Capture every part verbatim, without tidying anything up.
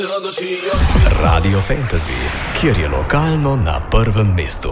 Radio Fantasy, kjer je lokalno na prvem mestu.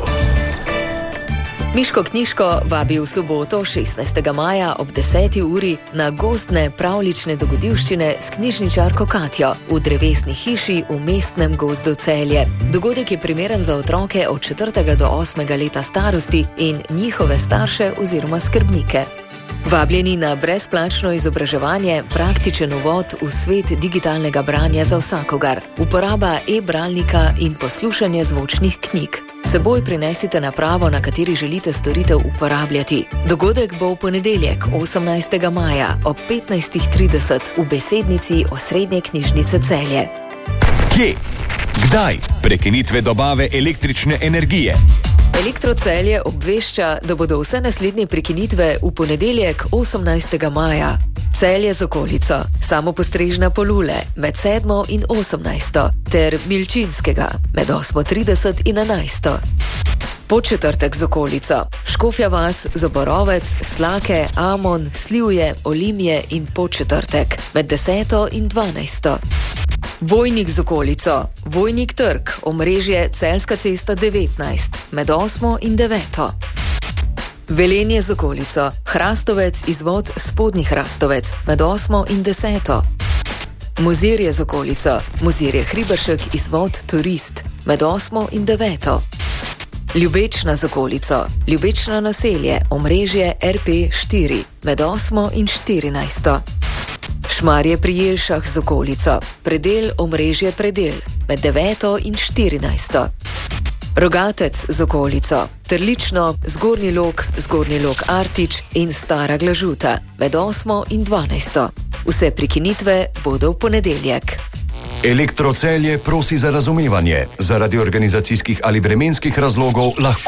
Miško Knjiško vabi v soboto šestnajstega maja ob deseti uri na gozdne pravlične dogodivščine s knjižničarko Katjo v drevesni hiši v mestnem gozdu Celje. Dogodek je primeren za otroke od četrtega do osmega leta starosti in njihove starše oziroma skrbnike. Vabljeni na brezplačno izobraževanje, praktičen uvod v svet digitalnega branja za vsakogar, uporaba e-bralnika in poslušanje zvočnih knjig. Seboj prinesite napravo, na kateri želite storitev uporabljati. Dogodek bo v ponedeljek, osemnajstega maja ob petnajstih trideset v besednici Osrednje knjižnice Celje. Kje? Kdaj? Prekinitve dobave električne energije. Elektro Celje obvešča, da bodo vse naslednje prekinitve v ponedeljek osemnajstega maja. Celje z okolico, Samopostrežna Polule med sedmo in osemnajsto ter Milčinskega med osmo trideset in enajsto. Podčetrtek z okolico, Škofja Vas, Zoborovec, Slake, Amon, Slivje, Olimje in Podčetrtek med deseto in dvanajsto. Vojnik z okolico, Vojnik trg, omrežje Celjska cesta devetnajst, med osmo in deveto. Velenje z okolico, Hrastovec, izvod Spodnji Hrastovec, med osmo in deseto. Mozirje z okolico, Mozirje Hriberšek, izvod Turist, med osmo in deveto. Ljubečna z okolico, Ljubečno naselje, omrežje er pe štiri, med osmo in štirinajsto. Šmarje pri Jelšah z okolico, predel omrežje Predel, med deveto in štirinajsto. Rogatec z okolico, Trlično, Zgornji Log, Zgornji Log Artič in Stara Glažuta, med osmo in dvanajsto. Vse prekinitve bodo v ponedeljek. Elektro Celje prosi za razumevanje. Zaradi organizacijskih ali vremenskih razlogov lahko